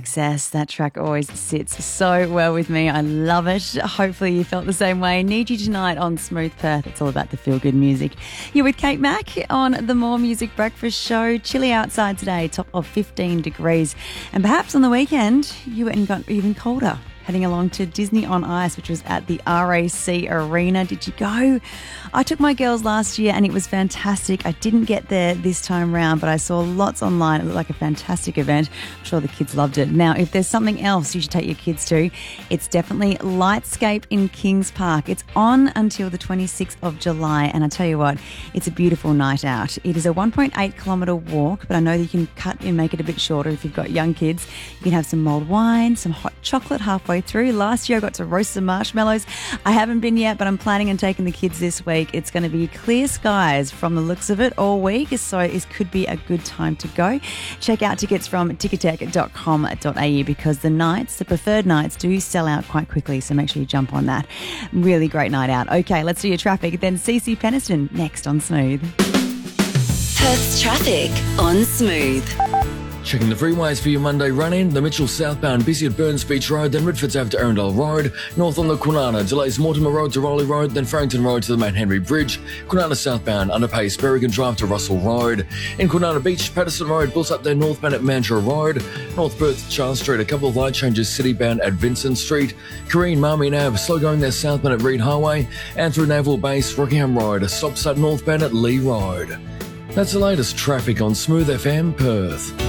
INXS. That track always sits so well with me. I love it. Hopefully you felt the same way. Need You Tonight on Smooth Perth. It's all about the feel-good music. You're with Kate Mack on the More Music Breakfast Show. Chilly outside today, top of 15 degrees. And perhaps on the weekend, you got even colder. Heading along to Disney on Ice, which was at the RAC Arena. Did you go? I took my girls last year and it was fantastic. I didn't get there this time round, but I saw lots online. It looked like a fantastic event. I'm sure the kids loved it. Now, if there's something else you should take your kids to, it's definitely Lightscape in Kings Park. It's on until the 26th of July, and I tell you what, it's a beautiful night out. It is a 1.8 kilometre walk, but I know that you can cut and make it a bit shorter if you've got young kids. You can have some mulled wine, some hot chocolate halfway through. Last year I got to roast some marshmallows. I haven't been yet, but I'm planning on taking the kids this week. It's going to be clear skies from the looks of it all week, so it could be a good time to go. Check out tickets from ticketek.com.au because the preferred nights do sell out quite quickly, so make sure you jump on that. Really great night out. Okay, let's do your traffic. Then CC Peniston next on Smooth. Perth's traffic on Smooth. Checking the freeways for your Monday run-in. The Mitchell southbound busy at Burns Beach Road, then Redford's Ave to Arundel Road. North on the Kwinana, delays Mortimer Road to Rowley Road, then Farrington Road to the Mount Henry Bridge. Kwinana southbound, underpass Berrigan Drive to Russell Road. In Kwinana Beach, Patterson Road built up there northbound at Mandurah Road. North Perth, Charles Street, a couple of light changes citybound at Vincent Street. Kareen, Marmy Ave, slow going there southbound at Reed Highway. And through Naval Base, Rockingham Road, a stop start northbound at Lee Road. That's the latest traffic on Smooth FM Perth.